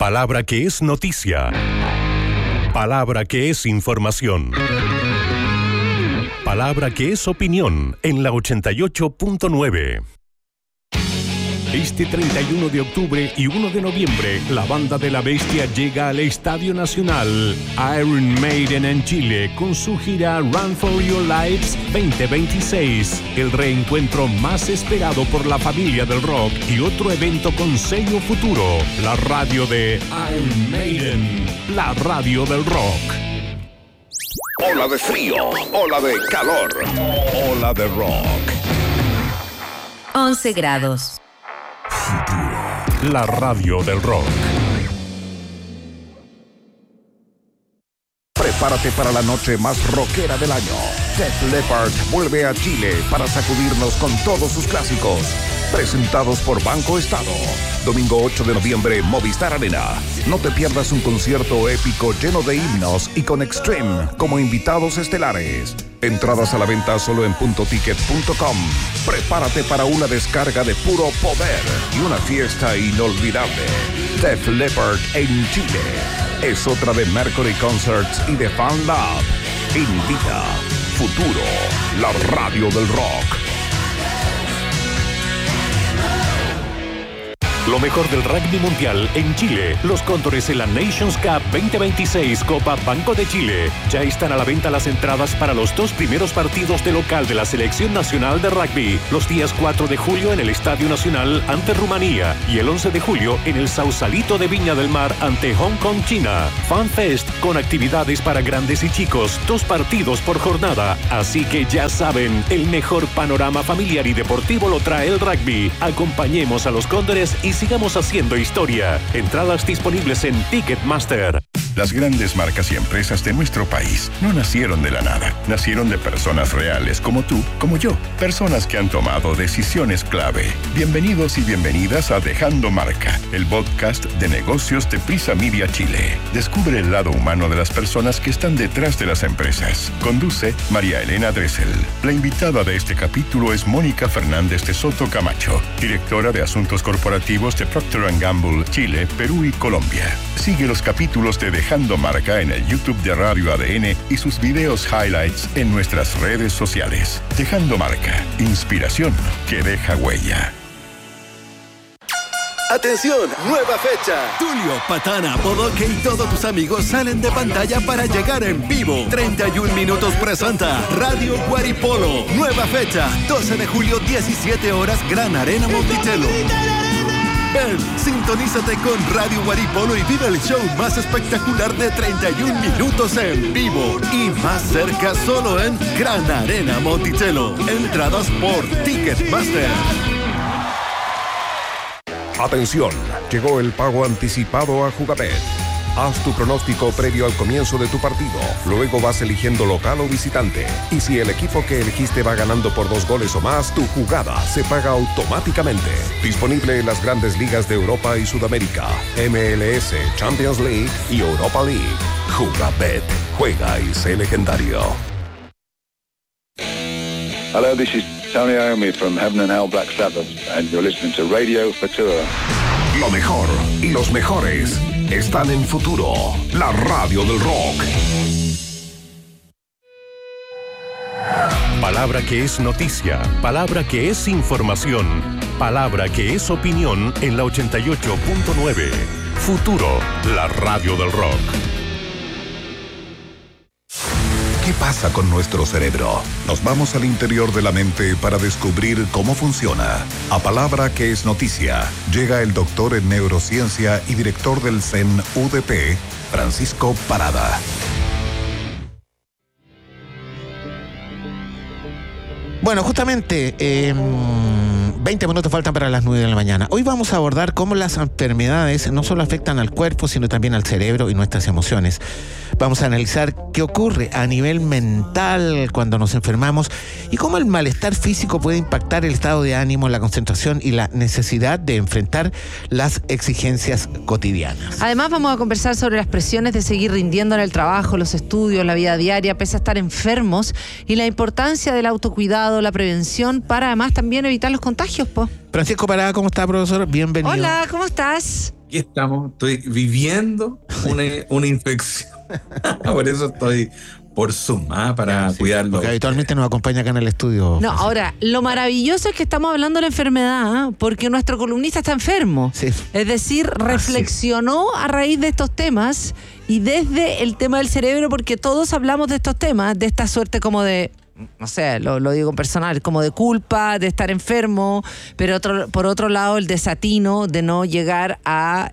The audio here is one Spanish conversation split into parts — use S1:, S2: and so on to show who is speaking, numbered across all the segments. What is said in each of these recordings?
S1: Palabra que es noticia. Palabra que es información. Palabra que es opinión en la 88.9. Este 31 de octubre y 1 de noviembre, la Banda de la Bestia llega al Estadio Nacional Iron Maiden en Chile con su gira Run for Your Lives 2026, el reencuentro más esperado por la familia del rock y otro evento con sello futuro, la radio de Iron Maiden, la radio del rock.
S2: Ola de frío, ola de calor, ola de rock.
S3: 11 grados.
S1: La radio del rock.
S2: Prepárate para la noche más rockera del año. Def Leppard vuelve a Chile para sacudirnos con todos sus clásicos. Presentados por Banco Estado. Domingo 8 de noviembre, Movistar Arena. No te pierdas un concierto épico lleno de himnos y con Extreme como invitados estelares. Entradas a la venta solo en puntoticket.com. Prepárate para una descarga de puro poder y una fiesta inolvidable. Def Leppard en Chile. Es otra de Mercury Concerts y de Fan Lab. Invita Futuro, la radio del rock.
S1: Lo mejor del rugby mundial en Chile. Los Cóndores en la Nations Cup 2026 Copa Banco de Chile. Ya están a la venta las entradas para los 2 primeros partidos de local de la Selección Nacional de Rugby. Los días 4 de julio en el Estadio Nacional ante Rumanía y el 11 de julio en el Sausalito de Viña del Mar ante Hong Kong, China. FanFest con actividades para grandes y chicos. 2 partidos por jornada. Así que ya saben, el mejor panorama familiar y deportivo lo trae el rugby. Acompañemos a los Cóndores y sigamos haciendo historia. Entradas disponibles en Ticketmaster.
S4: Las grandes marcas y empresas de nuestro país no nacieron de la nada. Nacieron de personas reales como tú, como yo. Personas que han tomado decisiones clave. Bienvenidos y bienvenidas a Dejando Marca, el podcast de negocios de Prisa Media Chile. Descubre el lado humano de las personas que están detrás de las empresas. Conduce María Elena Dressel. La invitada de este capítulo es Mónica Fernández de Soto Camacho, directora de Asuntos Corporativos de Procter & Gamble, Chile, Perú y Colombia. Sigue los capítulos de Dejando Marca en el YouTube de Radio ADN y sus videos highlights en nuestras redes sociales. Dejando Marca, inspiración que deja huella.
S5: ¡Atención! ¡Nueva fecha! Tulio, Patana, Bodoque y todos tus amigos salen de pantalla para llegar en vivo. 31 Minutos presenta Radio Guaripolo. Nueva fecha, 12 de julio, 17 horas, Gran Arena Monticello. Ven, sintonízate con Radio Guaripolo y vive el show más espectacular de 31 minutos en vivo. Y más cerca solo en Gran Arena Monticello. Entradas por Ticketmaster.
S2: Atención, llegó el pago anticipado a Jugabet. Haz tu pronóstico previo al comienzo de tu partido. Luego vas eligiendo local o visitante. Y si el equipo que elegiste va ganando por 2 goles o más, tu jugada se paga automáticamente. Disponible en las grandes ligas de Europa y Sudamérica, MLS, Champions League y Europa League. Jugabet. Juega y sé legendario.
S6: Hello, this is Tony Iommi from Heaven and Hell Black Sabbath, and you're listening to Radio Futura.
S2: Lo mejor y los mejores están en Futuro, la radio del rock.
S1: Palabra que es noticia, palabra que es información, palabra que es opinión en la 88.9. Futuro, la radio del rock.
S2: ¿Qué pasa con nuestro cerebro? Nos vamos al interior de la mente para descubrir cómo funciona. A Palabra que es noticia, llega el doctor en neurociencia y director del CEN UDP, Francisco Parada.
S7: Bueno, justamente 20 minutos faltan para las 9 de la mañana. Hoy vamos a abordar cómo las enfermedades no solo afectan al cuerpo, sino también al cerebro y nuestras emociones. Vamos a analizar qué ocurre a nivel mental cuando nos enfermamos y cómo el malestar físico puede impactar el estado de ánimo, la concentración y la necesidad de enfrentar las exigencias cotidianas.
S8: Además, vamos a conversar sobre las presiones de seguir rindiendo en el trabajo, los estudios, la vida diaria, pese a estar enfermos, y la importancia del autocuidado, la prevención, para además también evitar los contagios, po.
S7: Francisco Parada, ¿cómo está, profesor? Bienvenido.
S8: Hola, ¿cómo estás?
S9: Aquí estamos, estoy viviendo una infección. Por eso estoy por Zoom, para cuidarlo.
S7: Porque habitualmente nos acompaña acá en el estudio.
S8: No, ahora, lo maravilloso es que estamos hablando de la enfermedad, porque nuestro columnista está enfermo.
S7: Sí.
S8: Es decir, reflexionó a raíz de estos temas y desde el tema del cerebro, porque todos hablamos de estos temas, de esta suerte como de, no sé, lo digo en personal, como de culpa, de estar enfermo, pero por otro lado el desatino de no llegar a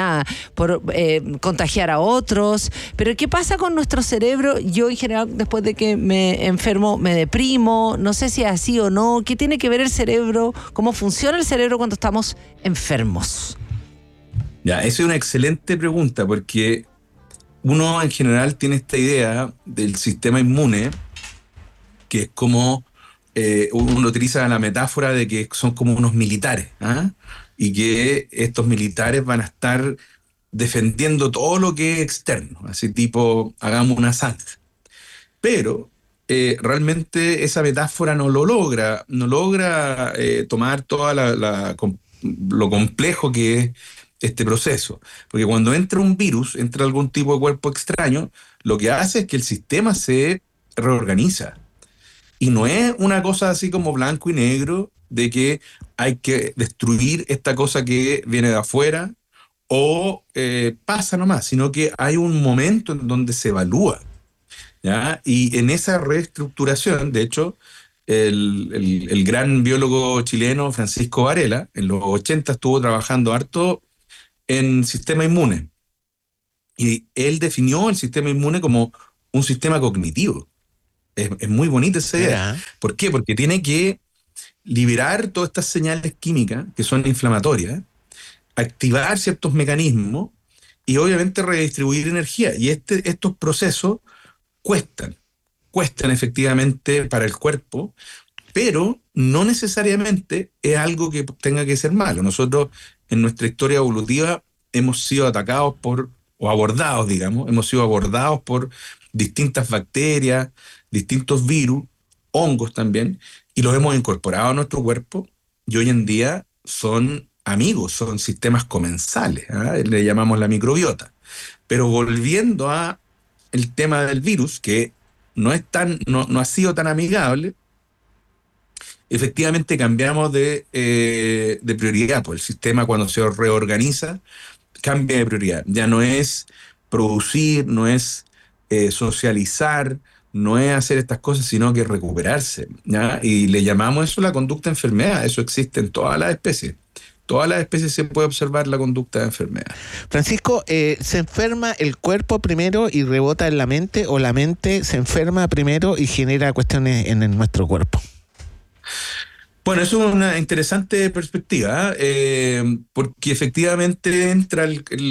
S8: contagiar a otros. Pero ¿qué pasa con nuestro cerebro? Yo en general, después de que me enfermo, me deprimo, no sé si es así o no. ¿Qué tiene que ver el cerebro? ¿Cómo funciona el cerebro cuando estamos enfermos?
S9: Ya, esa es una excelente pregunta, porque uno en general tiene esta idea del sistema inmune, que es como, uno utiliza la metáfora de que son como unos militares, y que estos militares van a estar defendiendo todo lo que es externo, así tipo, hagamos una zanja. Pero realmente esa metáfora no logra tomar toda lo complejo que es este proceso. Porque cuando entra un virus, entra algún tipo de cuerpo extraño, lo que hace es que el sistema se reorganiza. Y no es una cosa así como blanco y negro, de que hay que destruir esta cosa que viene de afuera, o pasa nomás, sino que hay un momento en donde se evalúa, ¿ya? Y en esa reestructuración, de hecho, el gran biólogo chileno Francisco Varela, en los 80 estuvo trabajando harto en sistema inmune. Y él definió el sistema inmune como un sistema cognitivo. Es muy bonita esa idea. ¿Por qué? Porque tiene que liberar todas estas señales químicas que son inflamatorias, activar ciertos mecanismos y obviamente redistribuir energía. Y estos procesos cuestan efectivamente para el cuerpo, pero no necesariamente es algo que tenga que ser malo. Nosotros en nuestra historia evolutiva hemos sido atacados hemos sido abordados por distintas bacterias, distintos virus, hongos también, y los hemos incorporado a nuestro cuerpo, y hoy en día son amigos, son sistemas comensales, le llamamos la microbiota. Pero volviendo a el tema del virus, que no ha sido tan amigable, efectivamente cambiamos de prioridad, pues el sistema cuando se reorganiza cambia de prioridad. Ya no es producir, no es socializar, no es hacer estas cosas, sino que recuperarse, ¿ya? Y le llamamos eso la conducta de enfermedad. Eso existe en todas las especies. Todas las especies se puede observar la conducta de enfermedad.
S7: Francisco, ¿se enferma el cuerpo primero y rebota en la mente, o la mente se enferma primero y genera cuestiones en nuestro cuerpo?
S9: Bueno, eso es una interesante perspectiva, porque efectivamente entra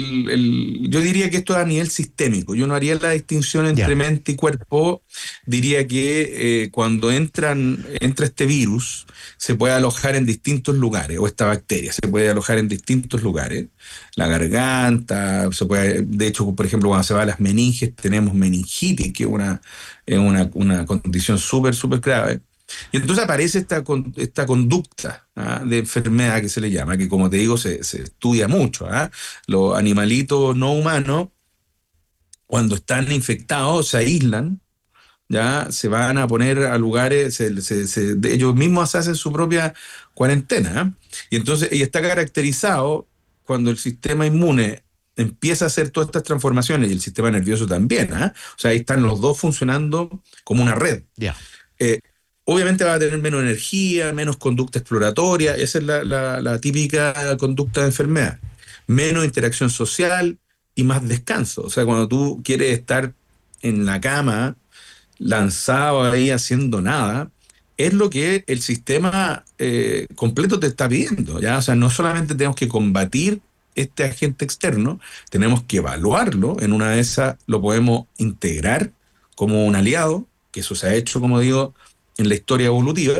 S9: yo diría que esto es a nivel sistémico. Yo no haría la distinción entre mente y cuerpo. Diría que cuando entra este virus, se puede alojar en distintos lugares, o esta bacteria se puede alojar en distintos lugares. La garganta, de hecho, por ejemplo, cuando se va a las meninges, tenemos meningitis, que es una condición súper, súper grave. Y entonces aparece esta conducta de enfermedad que se le llama, que como te digo se estudia mucho. Los animalitos no humanos, cuando están infectados, se aíslan, ya se van a poner a lugares, ellos mismos hacen su propia cuarentena. Y entonces está caracterizado cuando el sistema inmune empieza a hacer todas estas transformaciones, y el sistema nervioso también. O sea, ahí están los dos funcionando como una red. Obviamente va a tener menos energía, menos conducta exploratoria. Esa es la típica conducta de enfermedad. Menos interacción social y más descanso. O sea, cuando tú quieres estar en la cama, lanzado ahí haciendo nada, es lo que el sistema completo te está pidiendo, ¿ya? O sea, no solamente tenemos que combatir este agente externo, tenemos que evaluarlo. En una de esas lo podemos integrar como un aliado, que eso se ha hecho, como digo, en la historia evolutiva,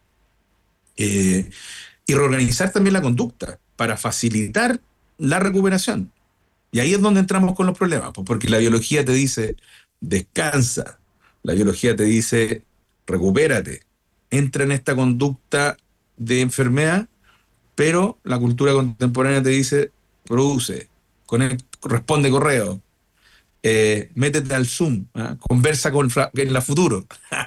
S9: y reorganizar también la conducta para facilitar la recuperación. Y ahí es donde entramos con los problemas, pues, porque la biología te dice, descansa, la biología te dice, recupérate, entra en esta conducta de enfermedad, pero la cultura contemporánea te dice, produce, responde correo, métete al Zoom, conversa en la futuro.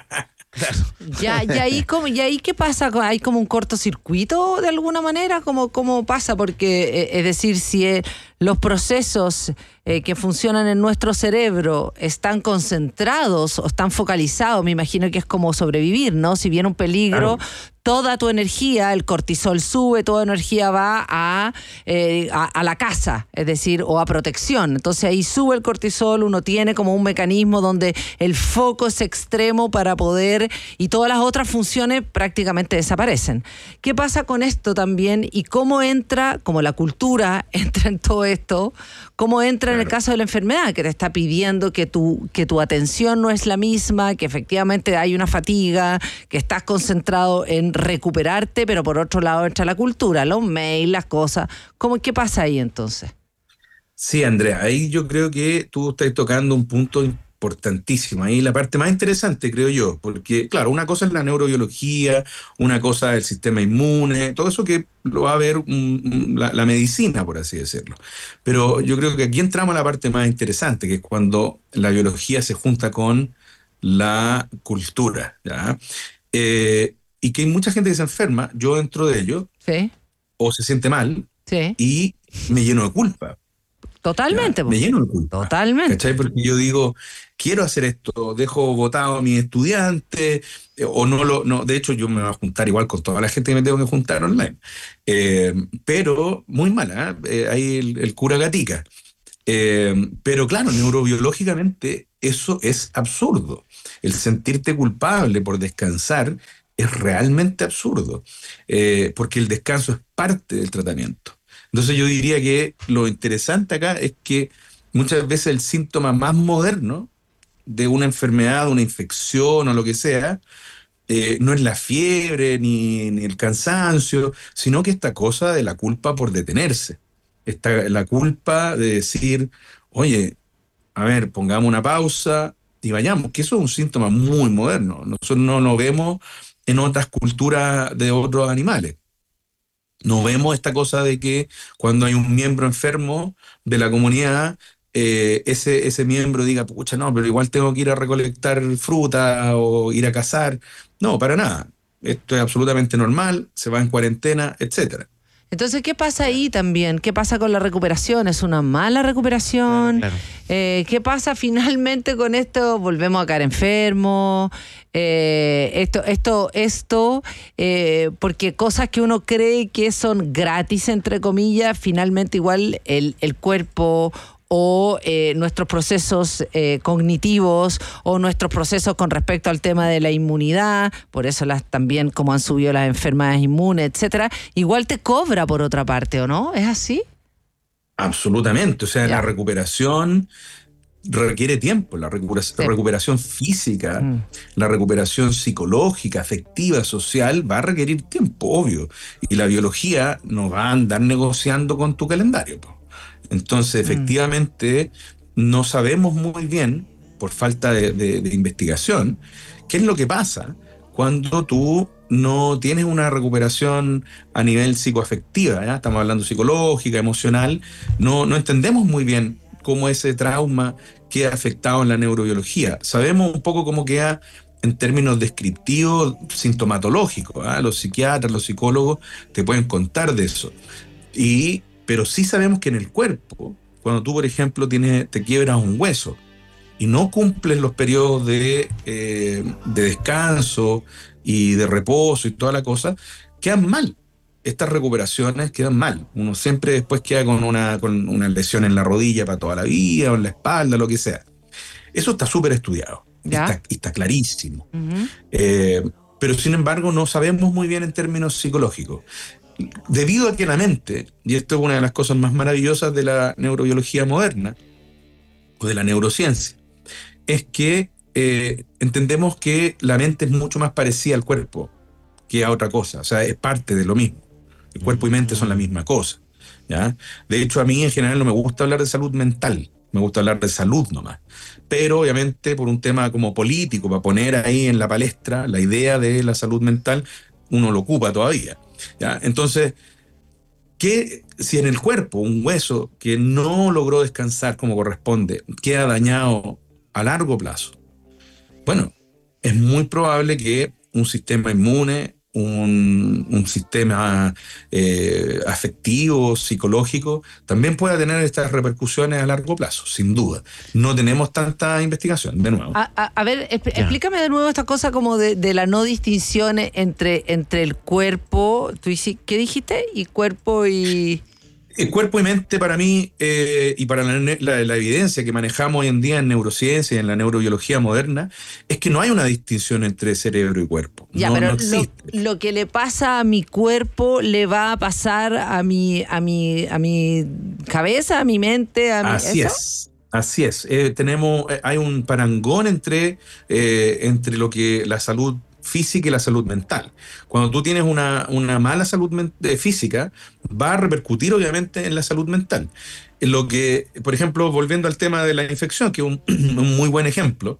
S8: Y ahí ¿qué pasa? ¿Hay como un cortocircuito de alguna manera? ¿Cómo pasa? Porque, es decir, si los procesos que funcionan en nuestro cerebro están concentrados o están focalizados, me imagino que es como sobrevivir, ¿no? Si viene un peligro, claro, toda tu energía, el cortisol sube, toda energía va a la caza, es decir, o a protección. Entonces ahí sube el cortisol, uno tiene como un mecanismo donde el foco es extremo para poder, y todas las otras funciones prácticamente desaparecen. ¿Qué pasa con esto también? Y cómo entra, como la cultura entra en todo esto, cómo entra en el caso de la enfermedad, que te está pidiendo que tu atención no es la misma, que efectivamente hay una fatiga, que estás concentrado en recuperarte, pero por otro lado entra la cultura, los mails, las cosas. ¿Qué pasa ahí entonces?
S9: Sí, Andrea, ahí yo creo que tú estás tocando un punto importantísimo. Ahí la parte más interesante, creo yo, porque claro, una cosa es la neurobiología, una cosa es el sistema inmune, todo eso que lo va a ver la medicina, por así decirlo. Pero yo creo que aquí entramos a la parte más interesante, que es cuando la biología se junta con la cultura, ¿ya? Y que hay mucha gente que se enferma, yo dentro de ello,
S8: sí,
S9: o se siente mal,
S8: sí,
S9: y me lleno de culpa.
S8: Totalmente.
S9: Me lleno de culpa.
S8: Totalmente.
S9: ¿Cachai? Porque yo digo, quiero hacer esto, dejo votado a mis estudiantes, o no, de hecho yo me voy a juntar igual con toda la gente que me tengo que juntar online. Pero muy mala, ahí el cura Gatica. Pero claro, neurobiológicamente eso es absurdo. El sentirte culpable por descansar es realmente absurdo, porque el descanso es parte del tratamiento. Entonces yo diría que lo interesante acá es que muchas veces el síntoma más moderno de una enfermedad, una infección o lo que sea, no es la fiebre ni el cansancio, sino que esta cosa de la culpa por detenerse. La culpa de decir, oye, a ver, pongamos una pausa y vayamos, que eso es un síntoma muy moderno. Nosotros no lo vemos en otras culturas de otros animales. No vemos esta cosa de que cuando hay un miembro enfermo de la comunidad, ese miembro diga, pucha, no, pero igual tengo que ir a recolectar fruta o ir a cazar. No, para nada. Esto es absolutamente normal, se va en cuarentena, etcétera.
S8: Entonces, ¿qué pasa ahí también? ¿Qué pasa con la recuperación? ¿Es una mala recuperación?
S7: Claro.
S8: ¿Qué pasa finalmente con esto? ¿Volvemos a caer enfermos? Porque cosas que uno cree que son gratis, entre comillas, finalmente igual el cuerpo o nuestros procesos cognitivos o nuestros procesos con respecto al tema de la inmunidad, por eso también como han subido las enfermedades inmunes, etcétera, igual te cobra por otra parte, ¿o no? ¿Es así?
S9: Absolutamente, o sea, la recuperación requiere tiempo, la recuperación física, la recuperación psicológica, afectiva, social, va a requerir tiempo, obvio, y la biología no va a andar negociando con tu calendario, po. Entonces, efectivamente, no sabemos muy bien, por falta de investigación, qué es lo que pasa cuando tú no tienes una recuperación a nivel psicoafectiva, ¿ya? Estamos hablando psicológica, emocional, no entendemos muy bien cómo ese trauma queda afectado en la neurobiología. Sabemos un poco cómo queda en términos descriptivos, sintomatológicos, ¿eh? Los psiquiatras, los psicólogos te pueden contar de eso. Pero sí sabemos que en el cuerpo, cuando tú, por ejemplo, te quiebras un hueso y no cumples los periodos de descanso y de reposo y toda la cosa, quedan mal. Estas recuperaciones quedan mal. Uno siempre después queda con una lesión en la rodilla para toda la vida, o en la espalda, lo que sea. Eso está súper estudiado. Está clarísimo. Pero sin embargo no sabemos muy bien en términos psicológicos. Debido a que la mente, y esto es una de las cosas más maravillosas de la neurobiología moderna, o de la neurociencia, es que entendemos que la mente es mucho más parecida al cuerpo que a otra cosa, o sea, es parte de lo mismo. El cuerpo y mente son la misma cosa, ¿ya? De hecho, a mí en general no me gusta hablar de salud mental, me gusta hablar de salud nomás. Pero obviamente por un tema como político, para poner ahí en la palestra la idea de la salud mental, uno lo ocupa todavía, ¿ya? Entonces, ¿qué si en el cuerpo un hueso que no logró descansar como corresponde queda dañado a largo plazo? Bueno, es muy probable que un sistema inmune, un sistema afectivo, psicológico, también pueda tener estas repercusiones a largo plazo, sin duda. No tenemos tanta investigación, de nuevo.
S8: A ver, explícame de nuevo esta cosa como de la no distinción entre el cuerpo, ¿qué dijiste? Y cuerpo y...
S9: El cuerpo y mente para mí, y para la evidencia que manejamos hoy en día en neurociencia y en la neurobiología moderna, es que no hay una distinción entre cerebro y cuerpo.
S8: Ya,
S9: no,
S8: pero
S9: no existe.
S8: Lo que le pasa a mi cuerpo le va a pasar a mi cabeza, a mi mente, a mi...
S9: Así
S8: ¿eso?
S9: es. Así es. Hay un parangón entre lo que la salud física y la salud mental. Cuando tú tienes una mala salud física, va a repercutir obviamente en la salud mental. En lo que, por ejemplo, volviendo al tema de la infección, que es un muy buen ejemplo,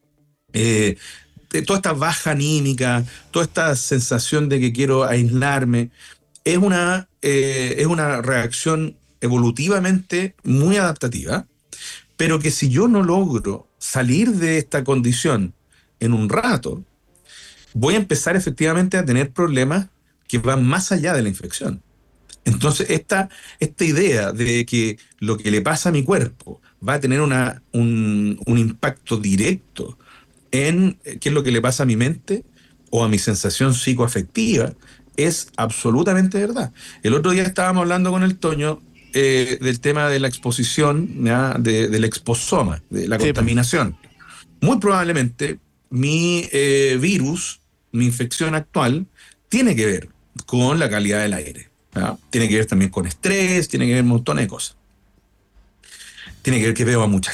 S9: toda esta baja anímica, toda esta sensación de que quiero aislarme, es una reacción evolutivamente muy adaptativa, pero que si yo no logro salir de esta condición en un rato, voy a empezar efectivamente a tener problemas que van más allá de la infección. Entonces, esta idea de que lo que le pasa a mi cuerpo va a tener un impacto directo en qué es lo que le pasa a mi mente o a mi sensación psicoafectiva es absolutamente verdad. El otro día estábamos hablando con el Toño del tema de la exposición, del exposoma, de la contaminación. Muy probablemente mi virus, mi infección actual, tiene que ver con la calidad del aire, ¿ya? Tiene que ver también con estrés, tiene que ver un montón de cosas. Tiene que ver que veo a mucha